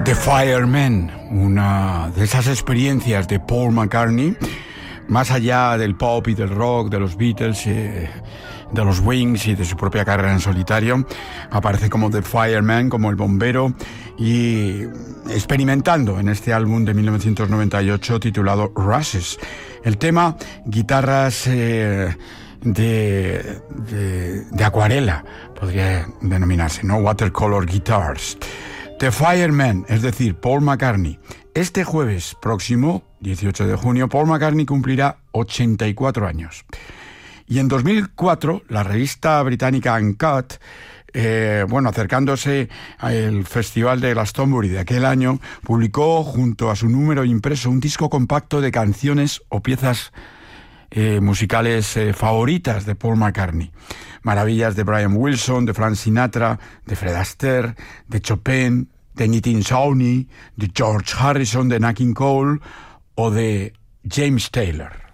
The Fireman, una de esas experiencias de Paul McCartney, más allá del pop y del rock, de los Beatles, de los Wings y de su propia carrera en solitario, aparece como The Fireman, como el bombero, y experimentando en este álbum de 1998 titulado Rushes. El tema, guitarras de acuarela, podría denominarse, ¿no? Watercolor guitars. The Fireman, es decir, Paul McCartney. Este jueves próximo, 18 de junio, Paul McCartney cumplirá 84 años. Y en 2004, la revista británica Uncut, acercándose al Festival de Glastonbury de aquel año, publicó junto a su número impreso un disco compacto de canciones o piezas musicales favoritas de Paul McCartney. Maravillas de Brian Wilson, de Frank Sinatra, de Fred Astaire, de Chopin, de Nitin Sawhney, de George Harrison, de Nat King Cole o de James Taylor.